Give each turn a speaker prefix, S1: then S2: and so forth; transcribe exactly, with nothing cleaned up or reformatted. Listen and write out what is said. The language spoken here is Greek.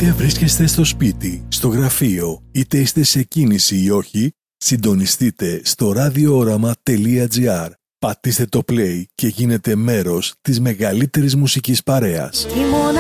S1: Είτε βρίσκεστε στο σπίτι, στο γραφείο, είτε είστε σε κίνηση ή όχι, συντονιστείτε στο ραδιόοραμα τελεία τζι άρ. Πατήστε το play και γίνετε μέρος της μεγαλύτερης μουσικής παρέας.